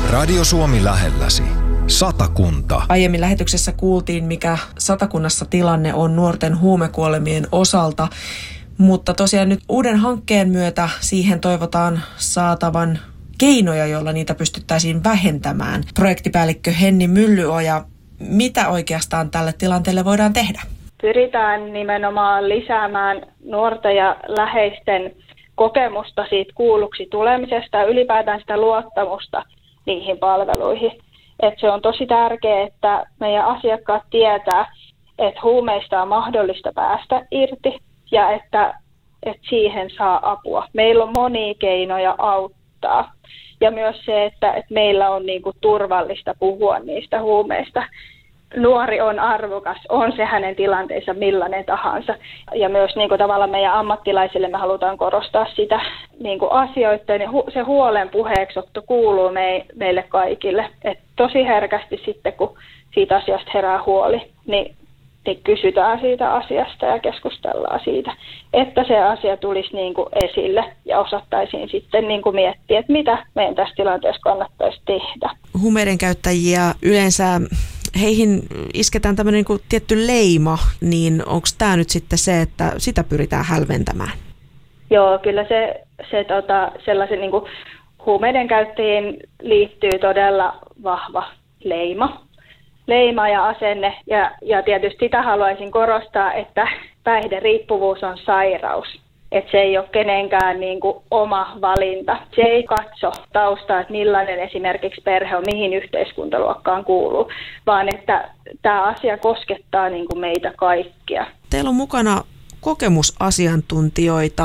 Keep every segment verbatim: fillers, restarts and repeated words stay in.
Radio Suomi lähelläsi. Satakunta. Aiemmin lähetyksessä kuultiin, mikä Satakunnassa tilanne on nuorten huumekuolemien osalta, mutta tosiaan nyt uuden hankkeen myötä siihen toivotaan saatavan keinoja, joilla niitä pystyttäisiin vähentämään. Projektipäällikkö Henni Myllyoja, mitä oikeastaan tälle tilanteelle voidaan tehdä? Pyritään nimenomaan lisäämään nuorten ja läheisten kokemusta siitä kuulluksi tulemisesta ja ylipäätään sitä luottamusta niihin palveluihin. Et se on tosi tärkeää, että meidän asiakkaat tietää, että huumeista on mahdollista päästä irti ja että, että siihen saa apua. Meillä on monia keinoja auttaa. Ja myös se, että, että meillä on niinku turvallista puhua niistä huumeista. Nuori on arvokas, on se hänen tilanteensa millainen tahansa. Ja myös niinku tavallaan meidän ammattilaisille me halutaan korostaa sitä niinku asioiden, ja hu, se huolen puheeksiotto kuuluu me, meille kaikille. Et tosi herkästi sitten, kun siitä asiasta herää huoli, niin, niin kysytään siitä asiasta ja keskustellaan siitä, että se asia tulisi niinku esille ja osattaisiin sitten niinku miettiä, että mitä meidän tässä tilanteessa kannattaisi tehdä. Huumeiden käyttäjiä yleensä, heihin isketään tämmöinen niin kuin tietty leima, niin onko tämä nyt sitten se, että sitä pyritään hälventämään? Joo, kyllä se, se tota, sellaisen niin kuin huumeiden käyttäjiin liittyy todella vahva leima. Leima ja asenne, ja, ja tietysti sitä haluaisin korostaa, että päihderiippuvuus on sairaus. Että se ei ole kenenkään niin kuin oma valinta. Se ei katso taustaa, että millainen esimerkiksi perhe on, mihin yhteiskuntaluokkaan kuuluu, vaan että tämä asia koskettaa niin kuin meitä kaikkia. Teillä on mukana kokemusasiantuntijoita.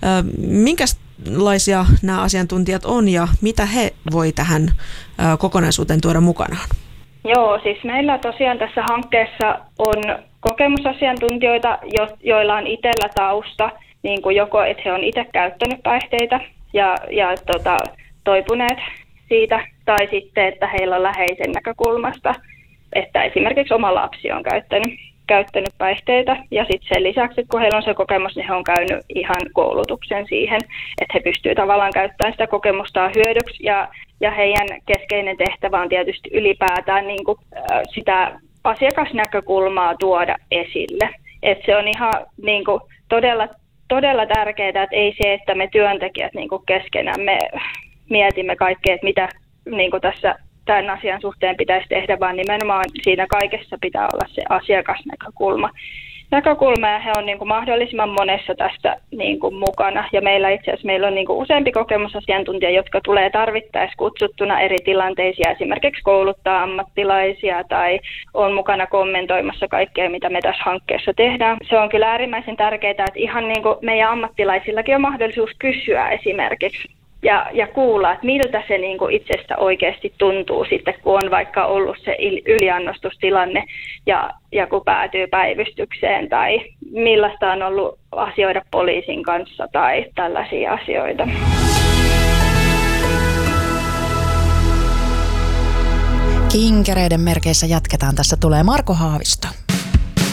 Minkälaisia nämä asiantuntijat on ja mitä he voi tähän kokonaisuuteen tuoda mukanaan? Joo, siis meillä tosiaan tässä hankkeessa on kokemusasiantuntijoita, joilla on itsellä tausta, niin kuin joko, että he on itse käyttänyt päihteitä ja, ja tota, toipuneet siitä, tai sitten, että heillä on läheisen näkökulmasta, että esimerkiksi oma lapsi on käyttänyt, käyttänyt päihteitä, ja sitten sen lisäksi, kun heillä on se kokemus, niin he on käynyt ihan koulutuksen siihen, että he pystyvät tavallaan käyttämään sitä kokemustaan hyödyksi, ja, ja heidän keskeinen tehtävä on tietysti ylipäätään niin kuin, äh, sitä asiakasnäkökulmaa tuoda esille. Että se on ihan niin kuin, todella Todella tärkeää, että ei se, että me työntekijät niin kuin keskenään me mietimme kaikkea, että mitä niin kuin tässä tämän asian suhteen pitäisi tehdä, vaan nimenomaan siinä kaikessa pitää olla se asiakasnäkökulma. Näkökulma, ja he on niin kuin mahdollisimman monessa tästä niin kuin mukana. Ja meillä itse asiassa meillä on niin kuin useampi kokemusasiantuntija, jotka tulee tarvittaessa kutsuttuna eri tilanteisiin, esimerkiksi kouluttaa ammattilaisia tai on mukana kommentoimassa kaikkea, mitä me tässä hankkeessa tehdään. Se on kyllä äärimmäisen tärkeää, että ihan niin kuin meidän ammattilaisillakin on mahdollisuus kysyä esimerkiksi ja, ja kuulla, että miltä se niin kuin itsestä oikeasti tuntuu sitten, kun on vaikka ollut se yliannostustilanne ja, ja kun päätyy päivystykseen tai millaista on ollut asioida poliisin kanssa tai tällaisia asioita. Kinkereiden merkeissä jatketaan. Tässä tulee Marko Haavisto.